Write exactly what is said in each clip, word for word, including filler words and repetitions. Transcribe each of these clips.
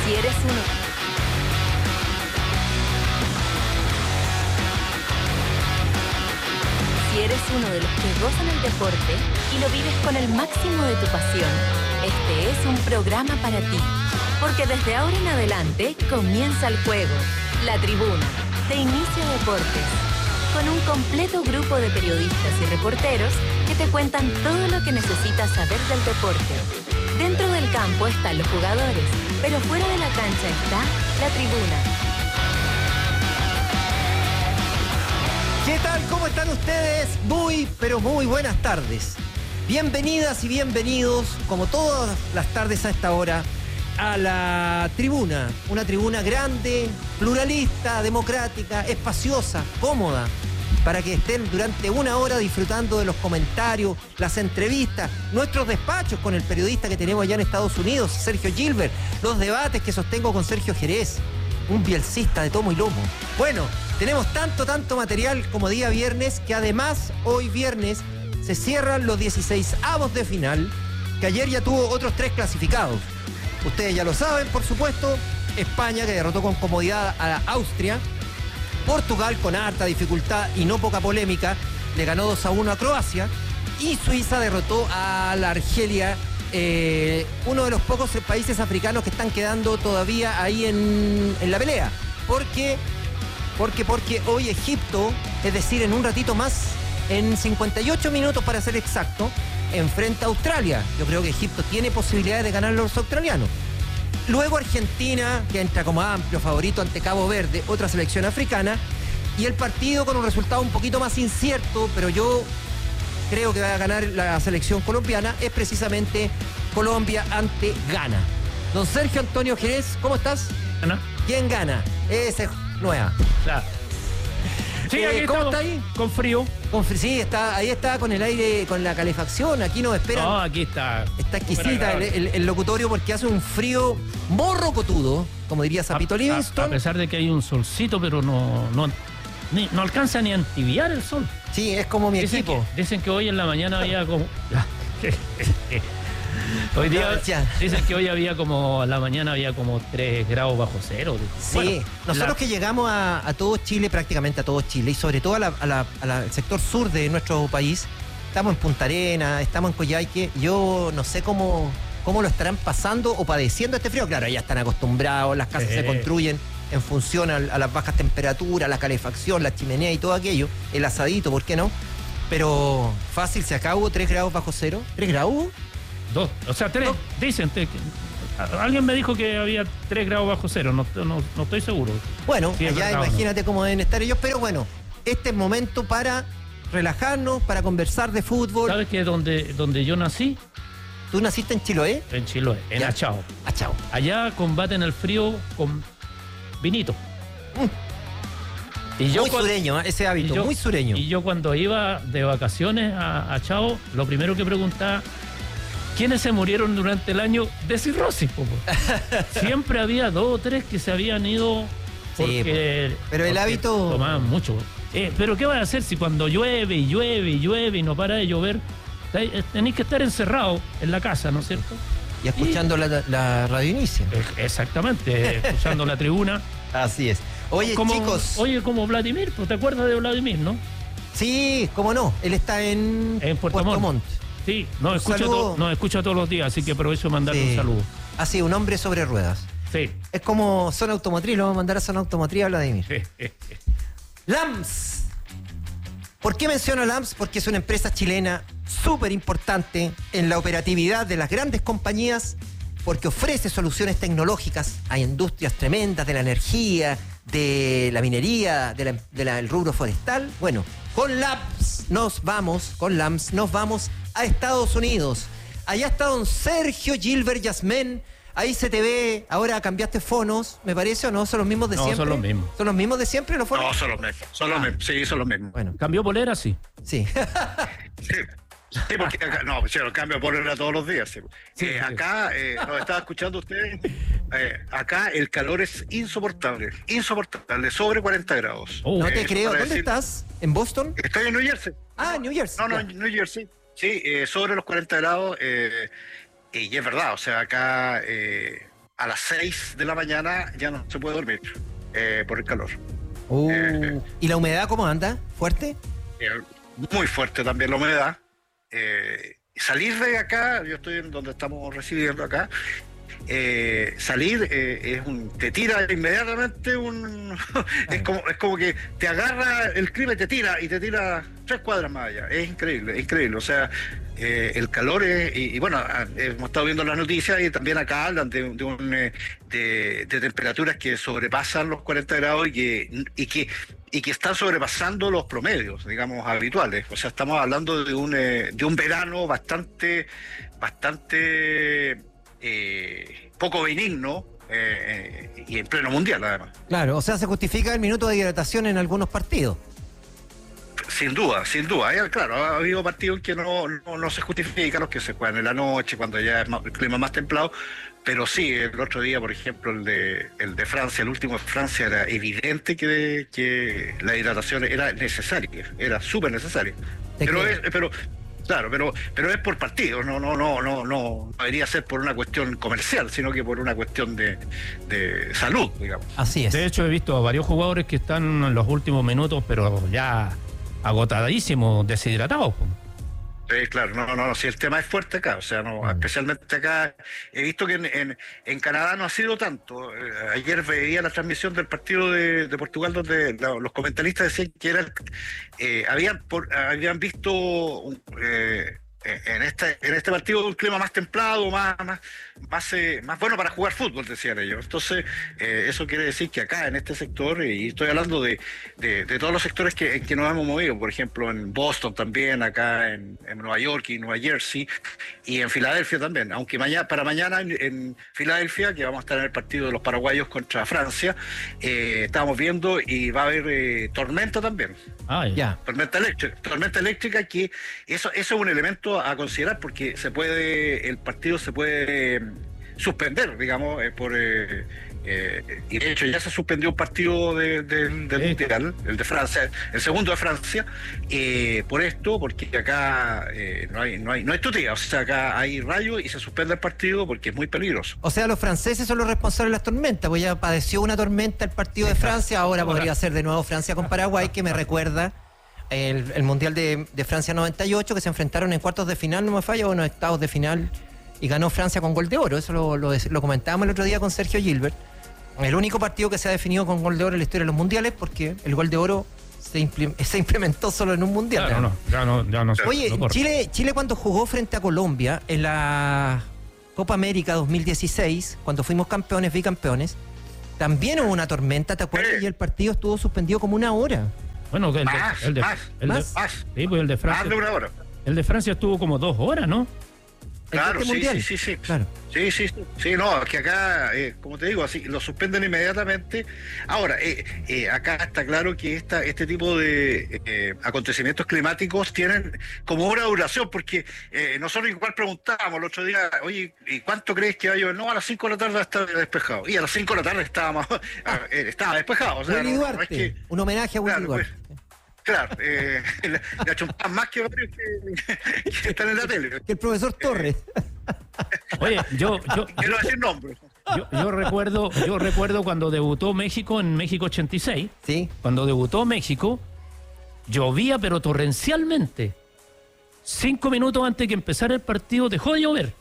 Si eres uno... Si eres uno de los que gozan el deporte y lo vives con el máximo de tu pasión, este es un programa para ti. Porque desde ahora en adelante comienza el juego, La Tribuna, de Inicio Deportes, con un completo grupo de periodistas y reporteros que te cuentan todo lo que necesitas saber del deporte. Dentro del campo están los jugadores, pero fuera de la cancha está La Tribuna. ¿Qué tal? ¿Cómo están ustedes? Muy, pero muy buenas tardes. Bienvenidas y bienvenidos, como todas las tardes a esta hora, a La Tribuna. Una tribuna grande, pluralista, democrática, espaciosa, cómoda, para que estén durante una hora disfrutando de los comentarios, las entrevistas, nuestros despachos con el periodista que tenemos allá en Estados Unidos, Sergio Gilbert, los debates que sostengo con Sergio Jerez, un bielcista de tomo y lomo. Bueno, tenemos tanto, tanto material como día viernes, que además hoy viernes se cierran los dieciseisavos de final, que ayer ya tuvo otros tres clasificados. Ustedes ya lo saben, por supuesto. España, que derrotó con comodidad a Austria. Portugal, con harta dificultad y no poca polémica, le ganó dos a uno a Croacia. Y Suiza derrotó a la Argelia, eh, uno de los pocos países africanos que están quedando todavía ahí en, en la pelea. Porque, porque, porque hoy Egipto, es decir, en un ratito más, en cincuenta y ocho minutos para ser exacto, enfrenta a Australia. Yo creo que Egipto tiene posibilidades de ganar a los australianos. Luego Argentina, que entra como amplio favorito ante Cabo Verde, otra selección africana. Y el partido con un resultado un poquito más incierto, pero yo creo que va a ganar la selección colombiana, es precisamente Colombia ante Ghana. Don Sergio Antonio Jerez, ¿cómo estás? ¿Gana? ¿Quién gana? Esa es nueva. Claro. Sí, Eh, aquí ¿cómo estamos, está ahí? con frío. Con, sí, está, ahí está con el aire, con la calefacción. Aquí nos esperan. No, aquí está. Está exquisita el, agradable. el- el locutorio porque hace un frío morrocotudo, como diría Zapito a, a- Livingston. a pesar de que hay un solcito, pero no, no, ni- no alcanza ni a entibiar el sol. Sí, es como mi Dicen equipo. que, dicen que hoy en la mañana había como... hoy día No, ya. dicen que hoy había como, a la mañana había como tres grados bajo cero. Sí, Bueno, nosotros la- que llegamos a, a todo Chile, prácticamente a todo Chile, y sobre todo a la- a la- a la- al sector sur de nuestro país, estamos en Punta Arenas, estamos en Coyhaique, yo no sé cómo, cómo lo estarán pasando o padeciendo este frío. Claro, ya están acostumbrados, las casas Sí. se construyen en función a, a las bajas temperaturas, la calefacción, la chimenea y todo aquello, el asadito, ¿por qué no? Pero fácil, se acabó tres grados bajo cero. ¿Tres grados hubo? Dos, o sea, tres. No. Dicen, te- que- a- alguien me dijo que había tres grados bajo cero, no, no, no estoy seguro. Bueno, Sí, es allá verdad, ¿o no? imagínate cómo deben estar ellos, pero bueno, este es momento para relajarnos, para conversar de fútbol. ¿Sabes que donde, donde yo nací? ¿Tú naciste en Chiloé? En Chiloé, en Ya. Achao. Ah, chao. Allá combaten el frío con vinito. Y Muy cuan- sureño, ¿eh? Ese hábito, y yo- muy sureño. Y yo cuando iba de vacaciones a, a Chao, lo primero que preguntaba, ¿quiénes se murieron durante el año de cirrosis? po, po? Siempre había dos o tres que se habían ido porque... pero el porque hábito- Tomaban mucho. Eh, pero ¿qué vas a hacer si cuando llueve y llueve y llueve y no para de llover? te- Tenéis que estar encerrado en la casa, ¿no es cierto? Y escuchando la, la radio inicia. Eh, Exactamente, escuchando la tribuna. Así es. Oye, como, chicos. Oye, como Vladimir, pues, ¿te acuerdas de Vladimir, no? Sí, cómo no. Él está en, En Puerto Montt. Sí, nos Un escucha, saludo. to- nos escucha todos los días, así que aprovecho de mandarle Sí. un saludo. Así, un hombre sobre ruedas. Sí. Es como Zona Automotriz, lo vamos a mandar a Zona Automotriz a Vladimir. Lams. ¿Por qué menciono a Lams? Porque es una empresa chilena súper importante en la operatividad de las grandes compañías, porque ofrece soluciones tecnológicas a industrias tremendas de la energía, de la minería, de la- de la- del rubro forestal. Bueno, con Lams nos vamos, con Lams nos vamos a Estados Unidos. Allá está don Sergio Gilbert Yasmén. Ahí se te ve, ahora cambiaste fonos, me parece, ¿o no? ¿Son los mismos de No, siempre? son los mismos. ¿Son los mismos de siempre los fonos? No, son los mismos. Son los mismos. Sí, son los mismos. Bueno, ¿Cambió polera? Sí. sí. Sí, sí, porque acá, no, se lo cambio por ponerla todos los días. Sí. Sí, Eh, sí. acá, eh, nos estaba escuchando usted, eh, acá el calor es insoportable, insoportable, sobre cuarenta grados. Oh. No Eh, te eso creo. para ¿Dónde decir- estás? ¿En Boston? Estoy en New Jersey. Ah, New Jersey. No, no, Ya. en New Jersey. Sí, eh, sobre los cuarenta grados. Eh, y es verdad, o sea, acá eh, a las seis de la mañana ya no se puede dormir eh, por el calor. Uh, eh, ¿Y la humedad cómo anda? ¿Fuerte? Eh, muy fuerte también la humedad. Eh, salir de acá, yo estoy en donde estamos residiendo acá, eh, salir eh, es un, te tira inmediatamente un es como es como que te agarra el clima y te tira y te tira tres cuadras más allá. Es increíble, es increíble. O sea, eh, el calor es, y, y bueno, hemos estado viendo las noticias y también acá hablan de, de, un, de, de temperaturas que sobrepasan los cuarenta grados y que, y que y que están sobrepasando los promedios, digamos, habituales. O sea, estamos hablando de un eh, de un verano bastante bastante eh, poco benigno eh, eh, y en pleno mundial, además. Claro, o sea, se justifica el minuto de hidratación en algunos partidos. Sin duda, sin duda. Eh, claro, ha habido partidos en que no, no, no se justifican, los que se juegan en la noche, cuando ya es más, el clima más templado. Pero sí, el otro día, por ejemplo, el de el de Francia, el último de Francia, era evidente que, que la hidratación era necesaria, era súper necesaria. Pero, es, pero claro, pero pero es por partidos, no no no no no debería ser por una cuestión comercial, sino que por una cuestión de, de salud, digamos. Así es. De hecho, he visto a varios jugadores que están en los últimos minutos, pero ya agotadísimos, deshidratados. Sí, claro, no, no, no, si el tema es fuerte acá, o sea, no, especialmente acá, he visto que en, en, en Canadá no ha sido tanto. Eh, ayer veía la transmisión del partido de, de Portugal donde la, los comentaristas decían que era, eh, habían, por, habían visto un, eh, en este en este partido un clima más templado, más más más, eh, más bueno para jugar fútbol, decían ellos. Entonces, eh, eso quiere decir que acá en este sector, y estoy hablando de, de, de todos los sectores que, en que nos hemos movido, por ejemplo en Boston también, acá en, en Nueva York y Nueva Jersey, y en Filadelfia también, aunque mañana, para mañana en, en Filadelfia, que vamos a estar en el partido de los paraguayos contra Francia, eh, estamos viendo y va a haber eh, tormenta también. Ah, ya. Tormenta eléctrica, tormenta eléctrica que eso, eso es un elemento a considerar porque se puede, el partido se puede eh, suspender, digamos, eh, por eh, eh, y de hecho ya se suspendió un partido de, de, del sí. Mundial, el de Francia, el segundo de Francia, eh, por esto, porque acá eh, no hay, no hay, no hay tutía, o sea, acá hay rayos y se suspende el partido porque es muy peligroso. O sea, los franceses son los responsables de las tormentas, pues ya padeció una tormenta el partido de Francia, ahora podría ser de nuevo Francia con Paraguay, que me recuerda el, el Mundial de, de Francia noventa y ocho, que se enfrentaron en cuartos de final, no me falla, o en octavos de final, y ganó Francia con gol de oro. Eso lo, lo, lo comentábamos el otro día con Sergio Gilbert. El único partido que se ha definido con gol de oro en la historia de los mundiales, porque el gol de oro se, impl- se implementó solo en un mundial. Claro, no, ya no, ya no. Oye, no Chile, Chile cuando jugó frente a Colombia en la Copa América dos mil dieciséis, cuando fuimos campeones, bicampeones, también hubo una tormenta, ¿te acuerdas? Sí. Y el partido estuvo suspendido como una hora. Bueno, que el de, Más, el de, más, el de- más. Más, sí, pues el de más Francia, de una hora. el de Francia estuvo como dos horas, ¿no? Claro, este sí, mundial. sí, sí, sí. Claro. Sí, sí, sí, sí, no, es que acá, eh, como te digo, así lo suspenden inmediatamente. Ahora, eh, eh, acá está claro que esta, este tipo de eh, acontecimientos climáticos tienen como una duración, porque eh, nosotros igual preguntábamos el otro día, oye, ¿y cuánto crees que va a llover? No, a las cinco de la tarde está despejado. Y a las cinco de la tarde estaba, más, estaba despejado. O sea, Willy no, Duarte, no es que, un homenaje a Willy claro, Duarte. pues, claro, eh, le, le achuntaban más que varios que, que están en la tele. Que el profesor Torres. Oye, yo, yo, Quiero decir nombres. yo, yo recuerdo, yo recuerdo cuando debutó México en México ochenta y seis. Sí. Cuando debutó México, llovía pero torrencialmente. Cinco minutos antes que empezara el partido dejó de llover.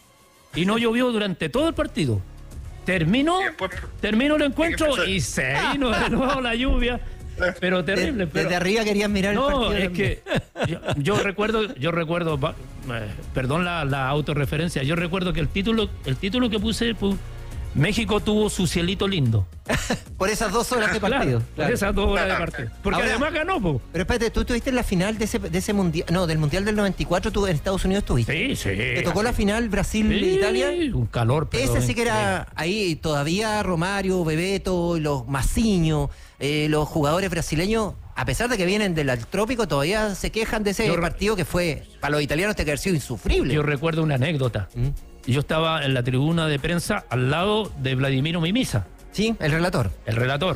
Y no llovió durante todo el partido. Terminó, Y después- terminó el encuentro empezó- y se vino de nuevo la lluvia. Pero terrible. De- pero- desde arriba querían mirar el No, partido. es también. que yo, yo recuerdo, yo recuerdo, va, eh, perdón la, la autorreferencia, yo recuerdo que el título, el título que puse, pu- México tuvo su cielito lindo. Por esas dos horas de partido. Claro, claro. esas dos horas de partido. Porque Ahora- además ganó, po. Pero espérate, tú estuviste en la final de ese, de ese mundial, no, del mundial del noventa y cuatro, tú en Estados Unidos estuviste. Sí, sí. ¿Te tocó la final Sí, Brasil-Italia? un calor, pero Ese sí que era ahí todavía Romario, Bebeto, los Maciño, eh, los jugadores brasileños, a pesar de que vienen del trópico, todavía se quejan de ese Yo re- partido que fue, para los italianos, te que haber sido insufrible. Yo recuerdo una anécdota. ¿Mm? Yo estaba en la tribuna de prensa al lado de Vladimiro Mimisa, Sí, el relator. el relator.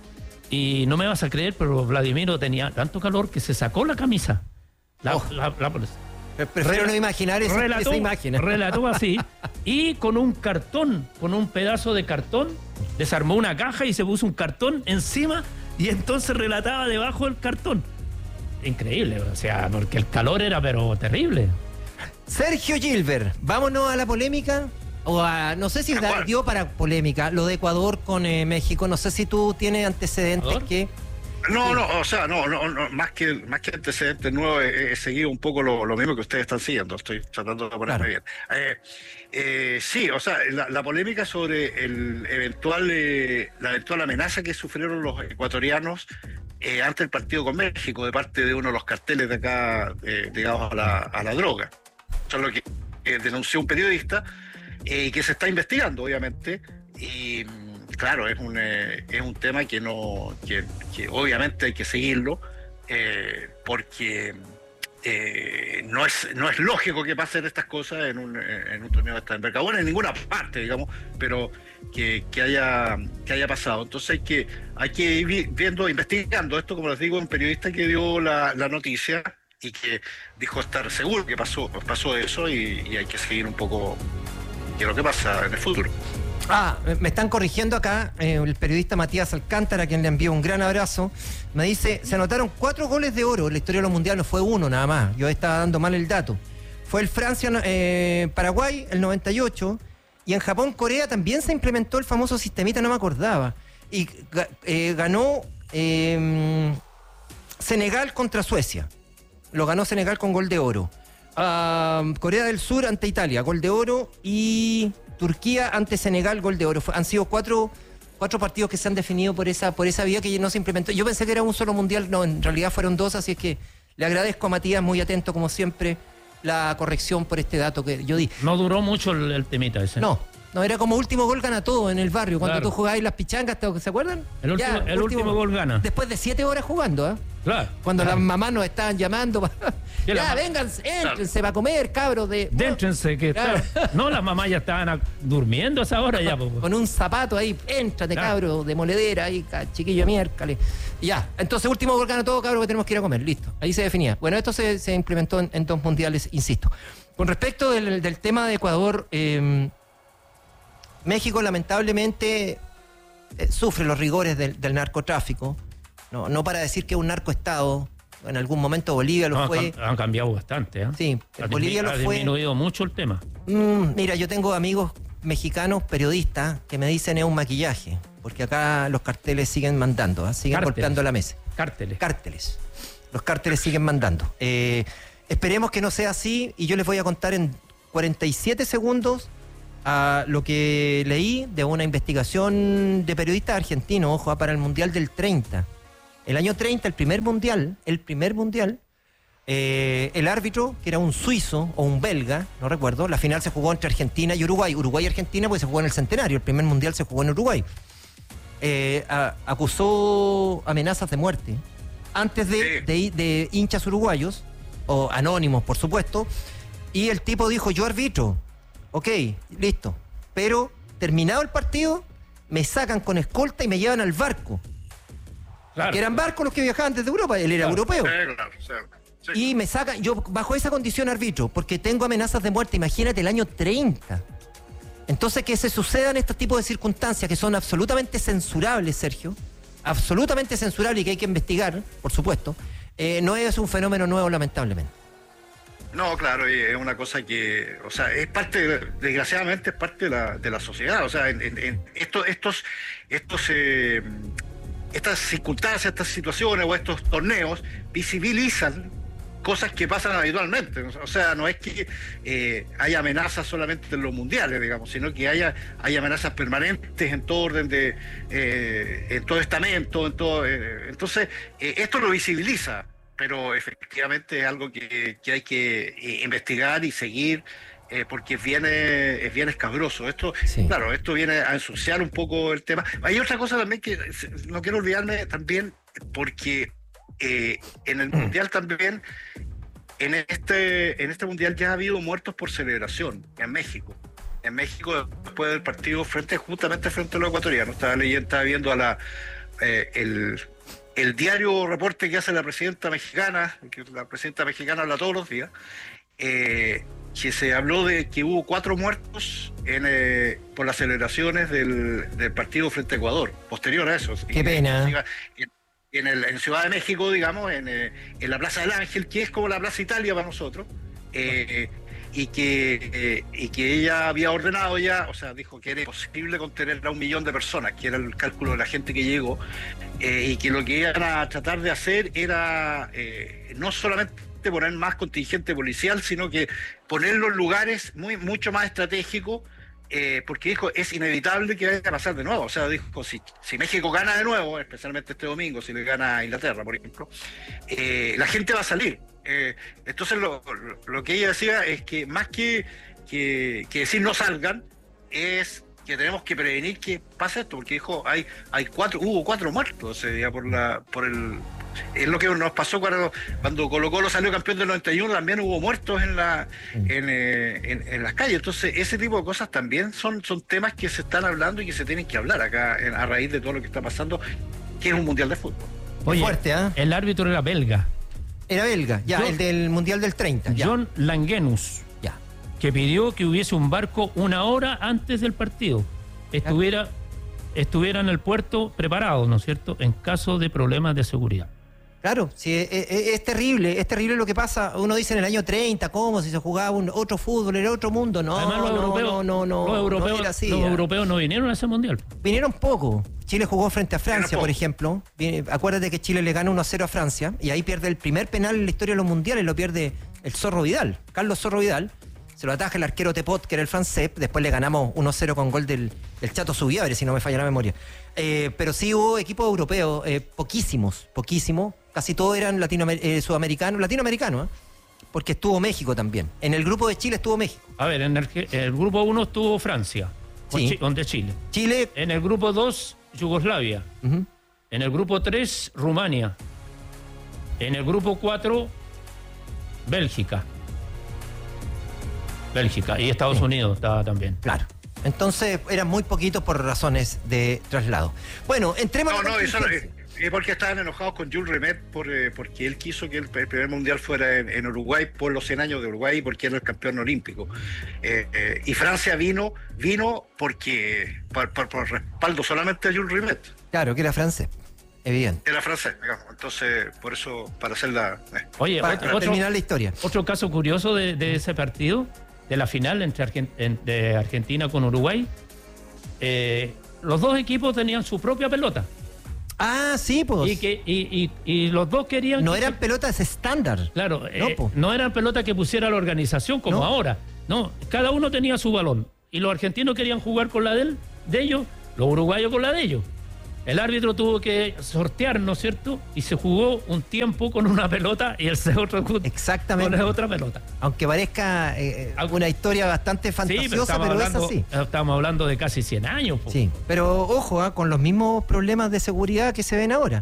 Y no me vas a creer, pero Vladimiro tenía tanto calor que se sacó la camisa. La, Oh. la- la- Prefiero Rel- no imaginar esa, relató, esa imagen. Relató así, y con un cartón, con un pedazo de cartón, desarmó una caja y se puso un cartón encima y entonces relataba debajo del cartón. Increíble, o sea, porque el calor era pero terrible. Sergio Gilbert, vámonos a la polémica. O a, no sé si da, dio para polémica lo de Ecuador con eh, México. No sé si tú tienes antecedentes ¿Ecuador? que... No, no, o sea, no, no, no más que más que antecedentes nuevos, he, he seguido un poco lo, lo mismo que ustedes están siguiendo. Estoy tratando de ponerme claro. bien. Eh, eh, sí, o sea, la, la polémica sobre el eventual, eh, la eventual amenaza que sufrieron los ecuatorianos eh, ante el partido con México de parte de uno de los carteles de acá, eh, digamos, a la, a la droga. Eso es lo que eh, denunció un periodista y eh, que se está investigando, obviamente, y claro, es un eh, es un tema que no que, que obviamente hay que seguirlo eh, porque eh, no es no es lógico que pasen estas cosas en un en un torneo de esta envergadura en ninguna parte, digamos, pero que, que haya que haya pasado. Entonces hay que hay que ir viendo, investigando esto, como les digo, un periodista que dio la, la noticia y que dijo estar seguro que pasó pasó eso y, y hay que seguir un poco qué es lo que pasa en el futuro. Ah, me están corrigiendo acá, eh, el periodista Matías Alcántara, a quien le envío un gran abrazo. Me dice, se anotaron cuatro goles de oro en la historia de los mundiales, no fue uno nada más. Yo estaba dando mal el dato. Fue el Francia-Paraguay, eh, el noventa y ocho, y en Japón-Corea también se implementó el famoso sistemita, no me acordaba. Y eh, ganó eh, Senegal contra Suecia. Lo ganó Senegal con gol de oro. Uh, Corea del Sur ante Italia, gol de oro, y Turquía ante Senegal, gol de oro. Han sido cuatro, cuatro partidos que se han definido por esa, por esa vía que no se implementó. Yo pensé que era un solo mundial, no, en realidad fueron dos, así es que le agradezco a Matías, muy atento como siempre, la corrección por este dato que yo di. No duró mucho el, el temita ese. No, no, era como último gol gana todo en el barrio, cuando claro. tú jugabas las pichangas, ¿se acuerdan? El último, ya, el último, último gol gana. Después de siete horas jugando, ¿eh? Claro. Cuando claro. las mamás nos estaban llamando para... Ya, la... vengan, éntrense para comer, cabros de... Déntrense, que claro. está... No, las mamás ya estaban a... durmiendo a esa hora ya. Pues. Con un zapato ahí, éntrate, claro. cabro, de moledera, ahí, chiquillo miércoles. Ya, entonces último gol gana todo, cabro, que tenemos que ir a comer, listo. Ahí se definía. Bueno, esto se, se implementó en, en dos mundiales, insisto. Con respecto del, del tema de Ecuador, eh, México lamentablemente eh, sufre los rigores del, del narcotráfico. No, no para decir que es un narcoestado. En algún momento Bolivia lo no, fue. Han, han cambiado bastante, ¿eh? Sí, ha Bolivia lo ha fue. Ha disminuido mucho el tema. Mm, mira, yo tengo amigos mexicanos, periodistas, que me dicen es un maquillaje. Porque acá los carteles siguen mandando, ¿eh? Siguen cárteles. golpeando la mesa. Cárteles. Cárteles. Los cárteles siguen mandando. Eh, esperemos que no sea así y yo les voy a contar en cuarenta y siete segundos a lo que leí de una investigación de periodistas argentinos, ojo, para el Mundial del treinta. El año treinta, el primer mundial, el primer mundial, eh, el árbitro, que era un suizo o un belga, no recuerdo, la final se jugó entre Argentina y Uruguay. Uruguay y Argentina, pues se jugó en el centenario, el primer mundial se jugó en Uruguay. Eh, a, acusó amenazas de muerte antes de, de, de hinchas uruguayos, o anónimos, por supuesto, y el tipo dijo, yo arbitro, ok, listo, pero terminado el partido, me sacan con escolta y me llevan al barco. Claro. Que eran barcos los que viajaban desde Europa, él era claro. europeo. Sí, claro, sí, sí. Y me sacan, yo bajo esa condición arbitro, porque tengo amenazas de muerte, imagínate el año treinta. Entonces que se sucedan estos tipos de circunstancias que son absolutamente censurables, Sergio, absolutamente censurables y que hay que investigar, por supuesto, eh, no es un fenómeno nuevo, lamentablemente. No, claro, es una cosa que, o sea, es parte, desgraciadamente es parte de la, de la sociedad, o sea, en, en, en estos, estos, estos eh, estas circunstancias, estas situaciones o estos torneos visibilizan cosas que pasan habitualmente. O sea, no es que eh, haya amenazas solamente en los mundiales, digamos, sino que haya, haya amenazas permanentes en todo orden de, eh, en todo estamento, en todo. Eh, entonces, eh, esto lo visibiliza, pero efectivamente es algo que, que hay que eh, investigar y seguir. Eh, porque es bien, eh, es bien escabroso. Esto, sí. Claro, esto viene a ensuciar un poco el tema. Hay otra cosa también que no quiero olvidarme también, porque eh, en el Mundial también, en este, en este Mundial ya ha habido muertos por celebración en México. En México, después del partido frente, justamente frente a los ecuatorianos, estaba leyendo, estaba viendo a la eh, el, el diario reporte que hace la presidenta mexicana, que la presidenta mexicana habla todos los días. eh, que se habló de que hubo cuatro muertos en, eh, por las celebraciones del, del partido frente a Ecuador, posterior a eso. Qué y, pena. En, en, el, en Ciudad de México, digamos, en, eh, en la Plaza del Ángel, que es como la Plaza Italia para nosotros, eh, y, que, eh, y que ella había ordenado ya, o sea, dijo que era imposible contener a un millón de personas, que era el cálculo de la gente que llegó, eh, y que lo que iban a tratar de hacer era eh, no solamente poner más contingente policial, sino que ponerlo en lugares muy mucho más estratégicos, eh, porque dijo, es inevitable que vaya a pasar de nuevo. O sea, dijo, si, si México gana de nuevo, especialmente este domingo, si le gana a Inglaterra, por ejemplo, eh, la gente va a salir. Eh, entonces lo, lo, lo que ella decía es que más que, que, que decir no salgan, es que tenemos que prevenir que pase esto, porque dijo, hay hay cuatro hubo cuatro muertos ese día por la por el es lo que nos pasó cuando, cuando Colo Colo salió campeón del noventa y uno, también hubo muertos en la en, eh, en, en las calles. Entonces ese tipo de cosas también son son temas que se están hablando y que se tienen que hablar acá en, a raíz de todo lo que está pasando, que es un mundial de fútbol. Oye, fuerte, ¿eh? El árbitro era belga. Era belga, ya, John, el del mundial del treinta. Ya. John Langenus, ya, que pidió que hubiese un barco una hora antes del partido. Estuviera, estuviera en el puerto preparado, ¿no es cierto?, en caso de problemas de seguridad. Claro, sí, es, es, es terrible, es terrible lo que pasa. Uno dice en el año treinta, ¿cómo? Si se jugaba un, otro fútbol, era otro mundo. No, Además, los no, europeos, no, no, no, los europeos, no era así, los ya. europeos no vinieron a ese mundial. Vinieron poco. Chile jugó frente a Francia, por ejemplo. Viene, acuérdate que Chile le gana uno a cero a Francia y ahí pierde el primer penal en la historia de los mundiales, lo pierde el Zorro Vidal, Carlos Zorro Vidal. Se lo ataja el arquero Tepot, que era el francés. Después le ganamos uno a cero con gol del, del Chato Subiabre, si no me falla la memoria. Eh, pero sí hubo equipos europeos, eh, poquísimos, poquísimos. Casi todos eran latinoamer- eh, sudamericanos, latinoamericanos, ¿eh? Porque estuvo México también. En el grupo de Chile estuvo México. A ver, en el, en el grupo uno estuvo Francia, Sí. Chi- donde Chile. Chile. En el grupo dos, Yugoslavia. Uh-huh. En el grupo tres, Rumania. En el grupo cuatro, Bélgica. Bélgica. Y Estados Sí. Unidos estaba también. Claro. Entonces eran muy poquitos por razones de traslado. Bueno, entremos No, a la no, eso no, contingencia. es porque estaban enojados con Jules Rimet por, eh, porque él quiso que el, el primer mundial fuera en, en Uruguay por los cien años de Uruguay y porque era el campeón olímpico. Eh, eh, y Francia vino vino porque por, por, por respaldo solamente a Jules Rimet. Claro, que era francés, evidente. Era francés, digamos. Entonces, por eso, para hacer la... Eh. Oye, Para, otro, para terminar la historia. otro caso curioso de, de ese partido, de la final entre Argent- en- de Argentina con Uruguay, eh, los dos equipos tenían su propia pelota. Ah, sí, pues. Y, que, y, y, y los dos querían... No que- eran pelotas estándar. Claro, No, eh, po. no eran pelotas que pusiera la organización como No. ahora. No, cada uno tenía su balón. Y los argentinos querían jugar con la de, él, de ellos, los uruguayos con la de ellos. El árbitro tuvo que sortear, ¿no es cierto? Y se jugó un tiempo con una pelota y el otro Exactamente. con otra pelota. Aunque parezca eh, una historia bastante fantasiosa, Sí, pero estamos, pero hablando, es así. estamos hablando de casi cien años. po. Sí, pero ojo, ah, con los mismos problemas de seguridad que se ven ahora.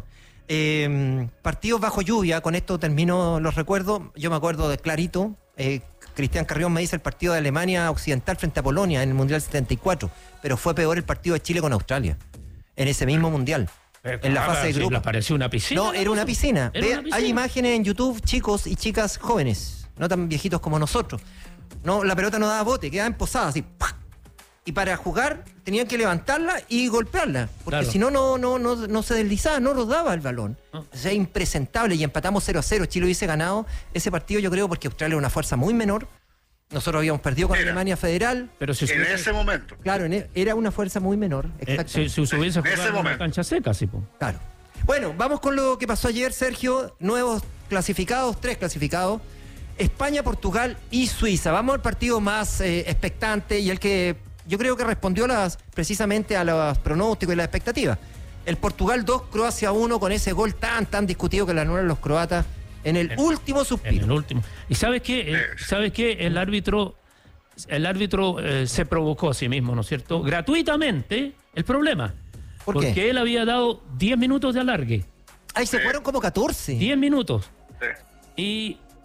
Eh, partidos bajo lluvia, con esto termino los recuerdos. Yo me acuerdo de clarito, eh, Cristian Carrión me dice el partido de Alemania Occidental frente a Polonia en el Mundial setenta y cuatro, pero fue peor el partido de Chile con Australia, en ese mismo Mundial, Pero, en la ah, fase de sí, grupo. les pareció una piscina. No, era una piscina. Era Ve- una piscina. Hay imágenes en YouTube, chicos y chicas jóvenes, no tan viejitos como nosotros. No, la pelota no daba bote, quedaba en posada así. ¡pac! Y para jugar tenían que levantarla y golpearla, porque Claro. si no, no, no, no, no se deslizaba, no rodaba el balón. No. O sea, impresentable. Y empatamos cero a cero. Chile hubiese ganado ese partido, yo creo, porque Australia era una fuerza muy menor. Nosotros habíamos perdido con Era. Alemania Federal. Pero si se En hubiese, ese momento. Claro, en e- era una fuerza muy menor. eh, Exacto. si, si se hubiese En ese jugado en una momento. cancha seca, sí. po. Claro. Bueno, vamos con lo que pasó ayer, Sergio. Nuevos clasificados, tres clasificados. España, Portugal y Suiza. Vamos al partido más eh, expectante y el que yo creo que respondió las, precisamente a los pronósticos y las expectativas. El Portugal dos, Croacia uno, con ese gol tan, tan discutido que le anulan los croatas en el En- último En suspiro. el último. ¿Y sabes qué? Eh, ¿Sabes qué? El árbitro, el árbitro eh, se provocó a sí mismo, ¿no es cierto? Gratuitamente el problema. ¿Por porque qué? él había dado diez minutos de alargue. Ay, se fueron como catorce. diez minutos. Sí. Y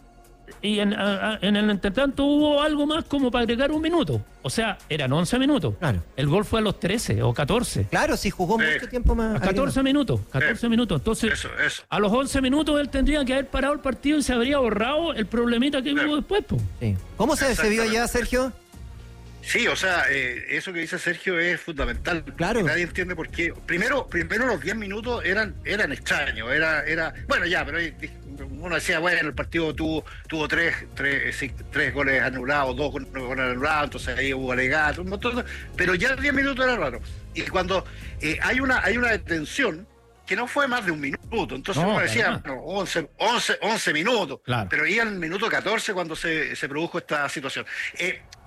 y en, a, a, en el entretanto hubo algo más como para agregar un minuto. O sea, eran once minutos. Claro. El gol fue a los trece o catorce. Claro, sí, jugó Sí. mucho tiempo más. A catorce minutos. catorce Sí. minutos. Entonces, Eso, eso. a los once minutos él tendría que haber parado el partido y se habría ahorrado el problemita que Sí. hubo después, po. Sí. ¿Cómo se, se vio allá, Sergio? Sí, o sea, eh, eso que dice Sergio es fundamental. Claro. Nadie entiende por qué. Primero, primero los diez minutos eran eran extraños. Era, era, bueno, ya, pero uno decía, bueno, el partido tuvo tuvo tres, tres, sí, tres goles anulados, dos goles anulados, entonces ahí hubo alegato, un montón de- pero ya diez minutos era raro. Y cuando eh, hay una hay una detención que no fue más de un minuto, entonces No, uno decía, además. no, once, once, once minutos, Claro. pero iba en el minuto catorce cuando se, se produjo esta situación. Eh,